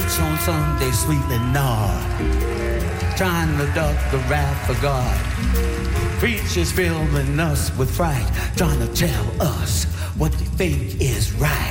church on Sunday sweetly nod, trying to duck the wrath of God. Preachers filling us with fright, trying to tell us what they think is right.